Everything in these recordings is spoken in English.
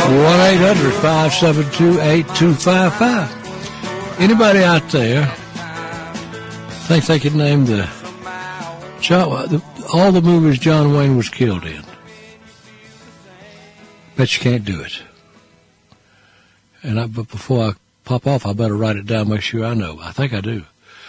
1-800-572-8255. Anybody out there think they could name all the movies John Wayne was killed in? Bet you can't do it. But before I pop off, I better write it down, make sure I know. I think I do.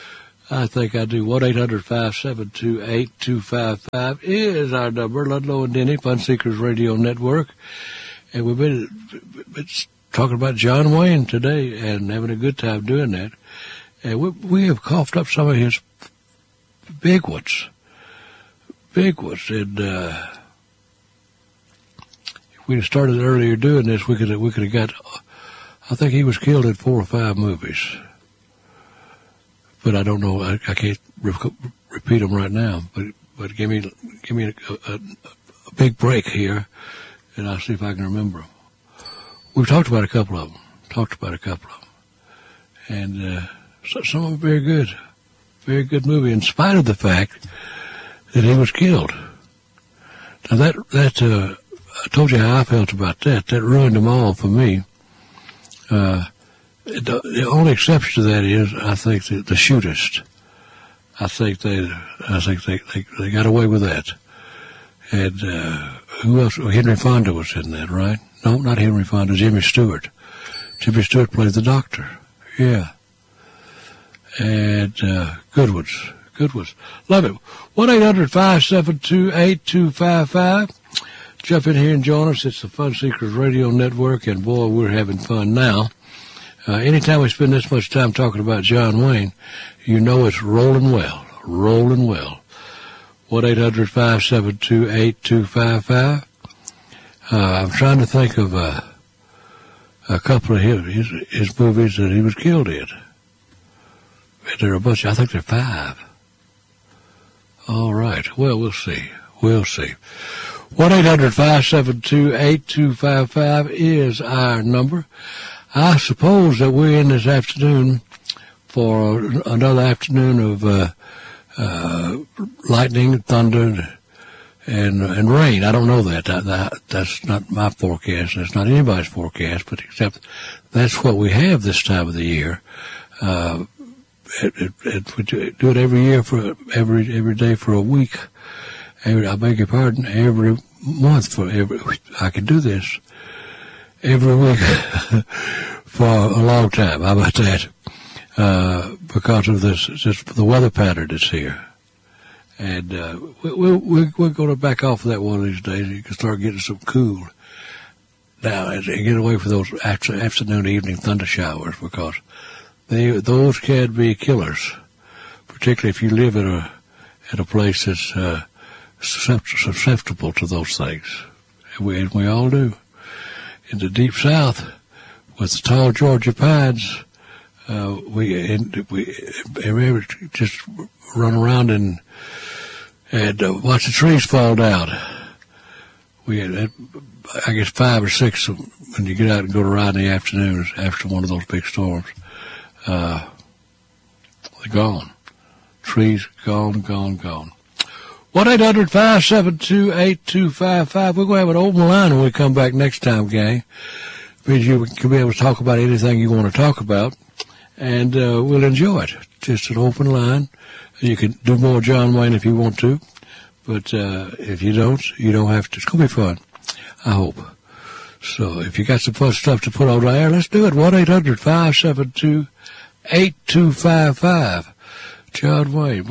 1-800-572-8255 is our number. Ludlow and Denny, Fun Seekers Radio Network. And we've been talking about John Wayne today and having a good time doing that. And we have coughed up some of his big ones. And if we'd have started earlier doing this, we could have got, I think he was killed in 4 or 5 movies. But I don't know, I can't repeat them right now. But give me a big break here, and I'll see if I can remember them. We've talked about a couple of them. And some of them very good. Very good movie, in spite of the fact that he was killed. Now that I told you how I felt about that. That ruined them all for me. The only exception to that is, I think, the shootist. I think they got away with that. And who else? Henry Fonda was in that, right? No, not Henry Fonda. Jimmy Stewart. Jimmy Stewart played the doctor. Yeah. And good ones. Love it. 1-800-572-8255. Jump in here and join us. It's the Fun Seekers Radio Network, and boy, we're having fun now. Anytime we spend this much time talking about John Wayne, you know it's rolling well. 1-800-572-8255. I'm trying to think of a couple of his movies that he was killed in. There are a bunch. I think there are 5. All right. Well, we'll see. 1-800-572-8255 is our number. I suppose that we're in this afternoon for another afternoon of lightning, thunder, and rain. I don't know that. That's not my forecast. That's not anybody's forecast, but except that's what we have this time of the year. We do it every year for every day for a week. I beg your pardon, every month I can do this every week for a long time. How about that? Because of the weather pattern that's here. And we're going to back off of that one of these days. You can start getting some cool now and get away from those afternoon, evening thunder showers, because those can be killers, particularly if you live at a place that's susceptible to those things. And we all do. In the deep south, with the tall Georgia pines, we just run around and watch the trees fall down. We had, I guess, 5 or 6 when you get out and go to ride in the afternoons after one of those big storms. They're gone. Trees gone. 1-800-572-8255. We're going to have an open line when we come back next time, gang. Because you can be able to talk about anything you want to talk about, and we'll enjoy it. Just an open line. You can do more John Wayne if you want to, but if you don't have to. It's going to be fun, I hope. So if you got some fun stuff to put on the air, let's do it. 1-800-572-8255. John Wayne.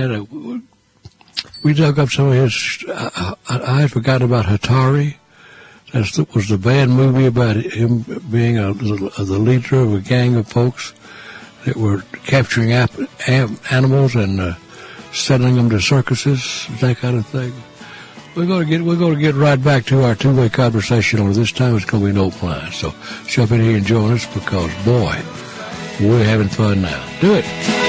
We dug up some of his. I had forgotten about Hatari. That was the bad movie about him being the leader of a gang of folks that were capturing animals and sending them to circuses, that kind of thing. We're going to get right back to our two-way conversation on this time. It's going to be no plan. So jump in here and join us, because boy, we're having fun now. Do it.